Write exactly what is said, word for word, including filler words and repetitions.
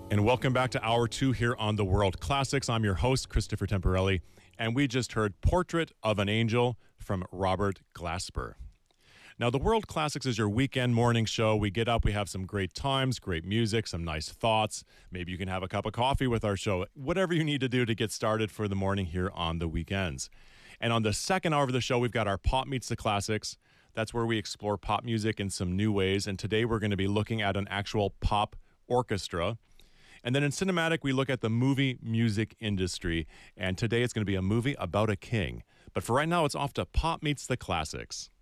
And welcome back to Hour two here on The World Classics. I'm your host, Christopher Temporelli, and we just heard Portrait of an Angel from Robert Glasper. Now, The World Classics is your weekend morning show. We get up, we have some great times, great music, some nice thoughts. Maybe you can have a cup of coffee with our show, whatever you need to do to get started for the morning here on the weekends. And on the second hour of the show, we've got our Pop Meets the Classics. That's where we explore pop music in some new ways. And today we're going to be looking at an actual pop orchestra. And then in Cinematic, we look at the movie music industry. And today it's going to be a movie about a king. But for right now, it's off to Pop Meets the Classics.